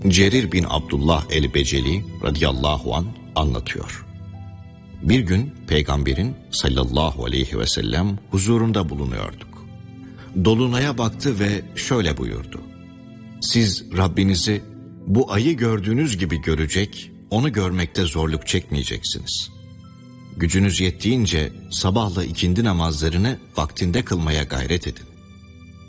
Cerir bin Abdullah el-Beceli radıyallahu an anlatıyor. Bir gün Peygamberin sallallahu aleyhi ve sellem huzurunda bulunuyorduk. Dolunaya baktı ve şöyle buyurdu: Siz Rabbinizi bu ayı gördüğünüz gibi görecek, onu görmekte zorluk çekmeyeceksiniz. Gücünüz yettiğince sabahla ikindi namazlarını vaktinde kılmaya gayret edin.